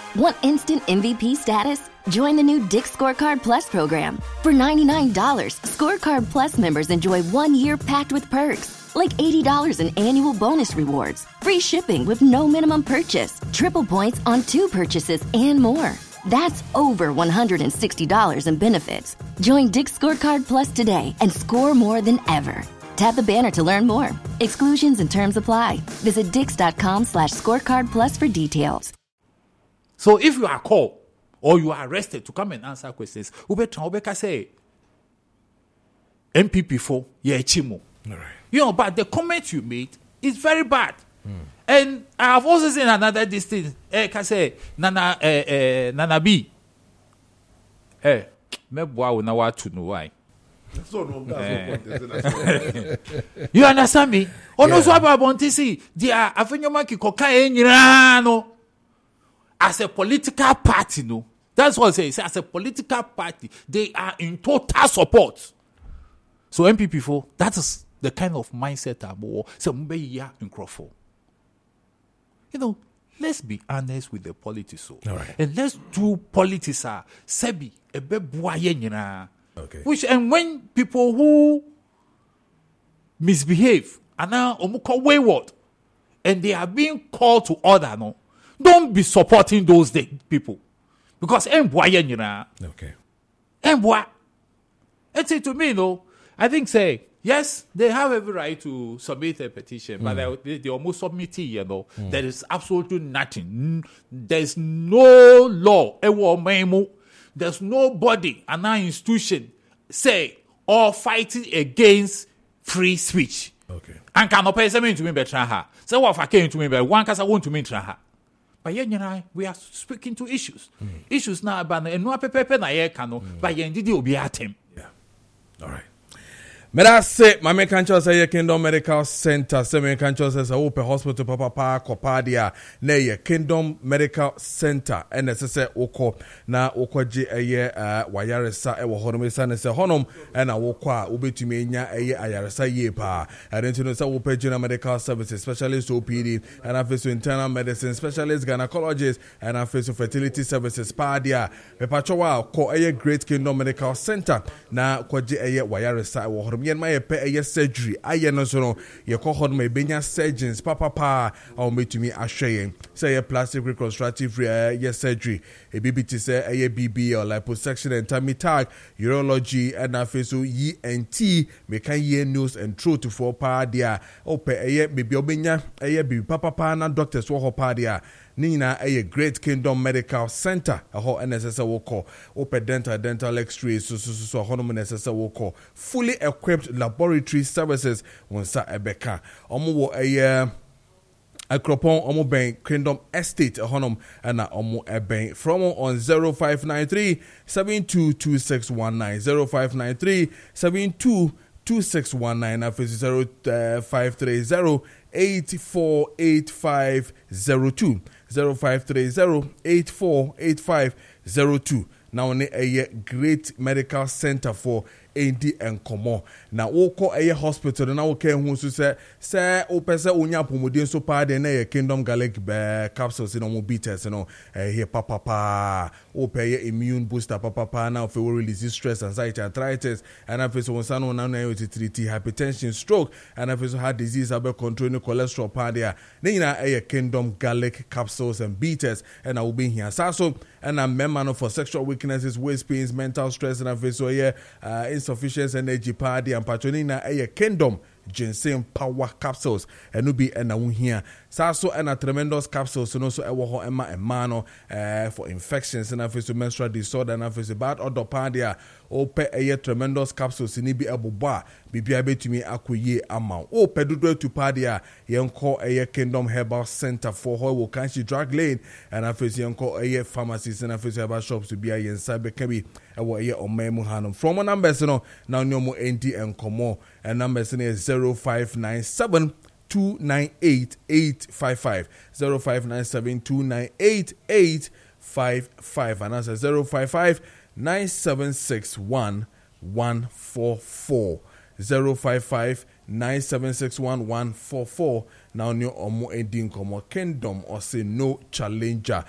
Want instant MVP status? Join the new Dick's Scorecard Plus program. For $99, Scorecard Plus members enjoy 1 year packed with perks, like $80 in annual bonus rewards, free shipping with no minimum purchase, triple points on 2 purchases, and more. That's over $160 in benefits. Join Dick's Scorecard Plus today and score more than ever. Tap the banner to learn more. Exclusions and terms apply. Visit dix.com/scorecard plus for details. So if you are called or you are arrested to come and answer questions, Ubeka say MPP4, chimo. Right. But the comment you made is very bad. And I have also seen another distance. Say Nana B. Mebwa will know to know why. You understand me? No, so I want to see. They are no. As a political party, no. That's what I say. As a political party, they are in total support. So MPP4, that is the kind of mindset I'm so in Crawford. Let's be honest with the politics. Right. And let's do politics. Sebi, okay. Which, and when people who misbehave are now wayward and they are being called to order, no, don't be supporting those people. Because okay. And say to me, I think yes, they have every right to submit a petition, but they almost submit it, There is absolutely nothing. There's no law. There's nobody, an institution, or fighting against free speech. Okay. And cannot pay something to me better. So what if I came to me, but one case I want to meet her. But we are speaking to issues. Issues now about no pepe na ye kano, but ye ndidi obi atem. Yeah. All right. Mera say my mekancho say Kingdom Medical Center, say mekancho say open hospital papa kopadia na ye Kingdom Medical Center and say oko na okoje eye wayaresa e wo honom sa ne say honom na wokọ a obetumi nya eye ayaresa ye pa arenti no say open general medical services specialist OPD and after internal medicine specialist gynecologist and after fertility services padia me pachowa ko eye Great Kingdom Medical Center na koje eye wayaresa e wo yen my pay surgery aye no so no ye ko hod my benya surgeons papa or metumi ahwe say ye plastic reconstructive ye surgery a BBT say aye BB or liposuction and tummy tuck urology and afeso ENT me kan ye nose and throat for pa dia ope aye bibi obenya aye bibi papa na doctors wo ho pa dia Nina a Great Kingdom Medical Center a whole NSS woko open dental x-rays so honom NSS woko fully equipped laboratory services wonsa ebeka omo a Akropon omo ben Kingdom Estate a honum and omo ben from on 0593 722619 0593 722619 after 0530 848502 0530-848502. Now on a Great Medical Center for AD and Komo. Now woko a hospital na woke hu so say opese onya pomodin so pa de na Kingdom Garlic capsules in omo bitters no here papa ope immune booster papa now for release stress anxiety arthritis and after so sano na treat hypertension stroke and after so heart disease about controlling cholesterol pa there na a Kingdom Garlic capsules and bitters and I will be here so and a member for sexual weaknesses, waist pains, mental stress and after so insufficient energy party and patronina a Kingdom ginseng power capsules and no be and here so and a tremendous capsules and also a emma and mano for infections and after menstrual disorder and after bad odor party ope a tremendous capsules in be able bar be to me akuye amount o pedudo to party yenko a Kingdom Herbal Center for Hoy Kanshi Drug Lane and after yenko a pharmacies and after herbal shops to be a cyber kebi a year on memu hanum from a number so now no more ND and Komo and number is 0597 298 855 0597 298 855 and that's 055 976 1144 055 976 1144 now new omo ending Komo Kingdom or say no challenger